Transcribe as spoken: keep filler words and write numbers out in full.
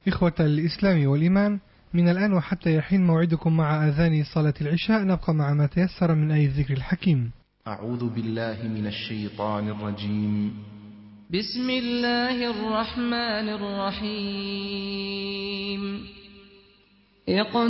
إخوة الإسلام والإيمان، من الآن وحتى يحين موعدكم مع آذان صلاة العشاء، نبقى مع ما تيسر من آي الذكر الحكيم. أعوذ بالله من الشيطان الرجيم. بسم الله الرحمن الرحيم.